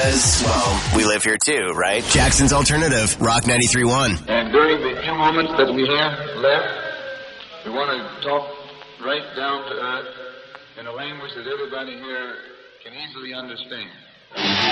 Because, well, we live here too, right? Jackson's Alternative, Rock 93.1. And during the few moments that we have left, we want to talk right down to earth in a language that everybody here can easily understand.